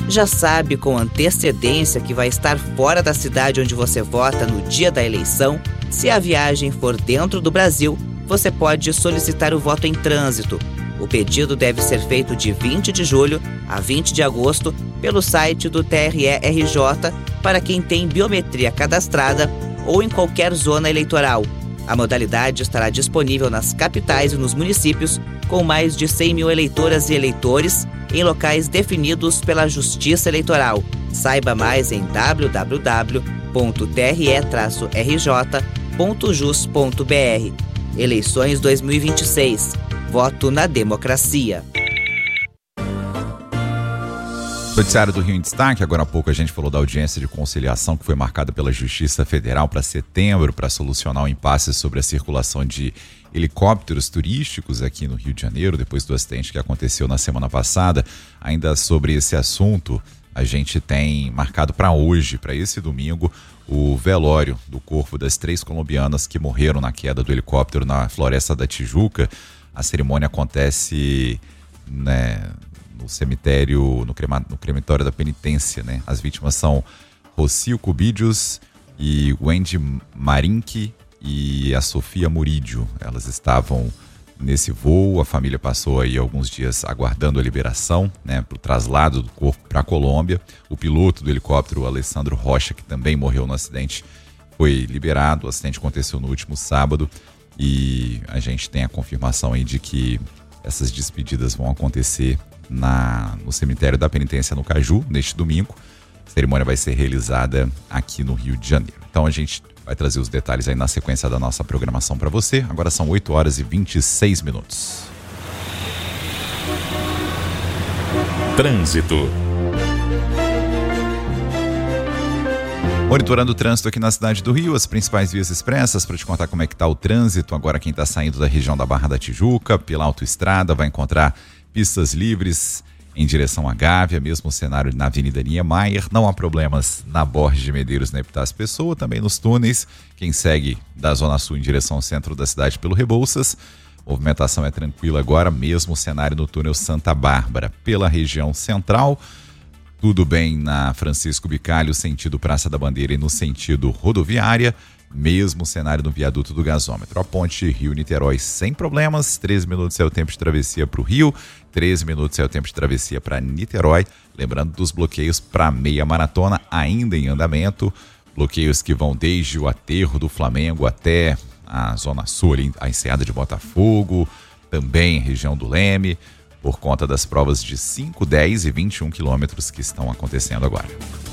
Já sabe com antecedência que vai estar fora da cidade onde você vota no dia da eleição? Se a viagem for dentro do Brasil, você pode solicitar o voto em trânsito. O pedido deve ser feito de 20 de julho a 20 de agosto pelo site do TRE-RJ para quem tem biometria cadastrada ou em qualquer zona eleitoral. A modalidade estará disponível nas capitais e nos municípios com mais de 100 mil eleitoras e eleitores em locais definidos pela Justiça Eleitoral. Saiba mais em www.tre-rj.jus.br. Eleições 2026. Voto na democracia. Noticiário do Rio em Destaque. Agora há pouco a gente falou da audiência de conciliação que foi marcada pela Justiça Federal para setembro para solucionar o impasse sobre a circulação de helicópteros turísticos aqui no Rio de Janeiro, depois do acidente que aconteceu na semana passada. Ainda sobre esse assunto, a gente tem marcado para hoje, para esse domingo, o velório do corpo das 3 colombianas que morreram na queda do helicóptero na Floresta da Tijuca. A cerimônia acontece, no cemitério, no crematório da penitência, né? As vítimas são Rocio Cubidios e Wendy Marinque e a Sofia Murídio. Elas estavam nesse voo, a família passou aí alguns dias aguardando a liberação, né, para o traslado do corpo para a Colômbia. O piloto do helicóptero, Alessandro Rocha, que também morreu no acidente, foi liberado. O acidente aconteceu no último sábado e a gente tem a confirmação aí de que essas despedidas vão acontecer no cemitério da penitência no Caju, neste domingo. A cerimônia vai ser realizada aqui no Rio de Janeiro. Então a gente vai trazer os detalhes aí na sequência da nossa programação para você. Agora são 8 horas e 26 minutos. Trânsito. Monitorando o trânsito aqui na cidade do Rio, as principais vias expressas, para te contar como é que está o trânsito. Agora quem está saindo da região da Barra da Tijuca, pela autoestrada, vai encontrar pistas livres em direção à Gávea, mesmo cenário na Avenida Niemeyer. Não há problemas na Borges de Medeiros, na Epitácio Pessoa, também nos túneis. Quem segue da Zona Sul em direção ao centro da cidade pelo Rebouças, movimentação é tranquila agora, mesmo cenário no túnel Santa Bárbara. Pela região central, tudo bem na Francisco Bicalho, sentido Praça da Bandeira e no sentido rodoviária. Mesmo cenário no viaduto do gasômetro. A ponte Rio-Niterói sem problemas, 13 minutos é o tempo de travessia para o Rio, 13 minutos é o tempo de travessia para Niterói. Lembrando dos bloqueios para meia maratona ainda em andamento, bloqueios que vão desde o aterro do Flamengo até a Zona Sul, ali, a Enseada de Botafogo, também região do Leme, por conta das provas de 5, 10 e 21 quilômetros que estão acontecendo agora.